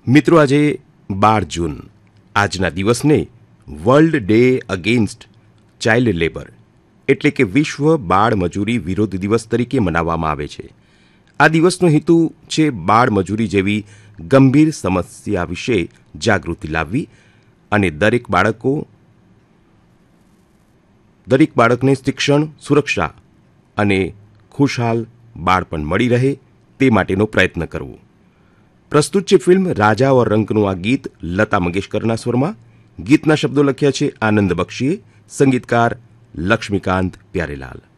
મિત્રો, આજે 12 જૂન આજના દિવસને world day against child labour એટલે કે વિશ્વ બાળ મજૂરી વિરોધ દિવસ તરીકે મનાવવામાં આવે છે. આ દિવસનો હેતુ છે બાળ મજૂરી જેવી ગંભીર સમસ્યા વિશે જાગૃતિ લાવવી અને દરેક બાળકને શિક્ષણ, સુરક્ષા અને ખુશહાલ બાળપણ મળી રહે તે માટેનો પ્રયત્ન કરવો. પ્રસ્તુત છે ફિલ્મ રાજા ઓર રંકનું આ ગીત લતા મંગેશકરના સ્વરમાં. ગીતના શબ્દો લખ્યા છે આનંદ બક્ષીએ, સંગીતકાર લક્ષ્મીકાંત પ્યારેલાલ.